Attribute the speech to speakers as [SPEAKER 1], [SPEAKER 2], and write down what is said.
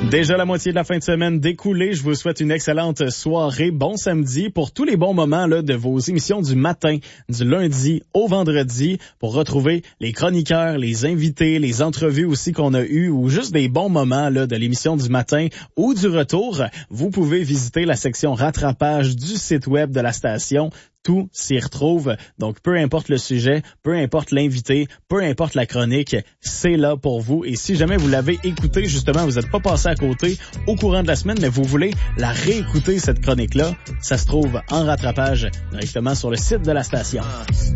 [SPEAKER 1] Déjà la moitié de la fin de semaine découlée. Je vous souhaite une excellente soirée. Bon samedi pour tous les bons moments là, de vos émissions du matin, du lundi au vendredi, pour retrouver les chroniqueurs, les invités, les entrevues aussi qu'on a eues ou juste des bons moments là, de l'émission du matin ou du retour. Vous pouvez visiter la section rattrapage du site web de la station. Tout s'y retrouve. Donc, peu importe le sujet, peu importe l'invité, peu importe la chronique, c'est là pour vous. Et si jamais vous l'avez écouté, justement, vous n'êtes pas passé à côté au courant de la semaine, mais vous voulez la réécouter, cette chronique-là, ça se trouve en rattrapage directement sur le site de la station.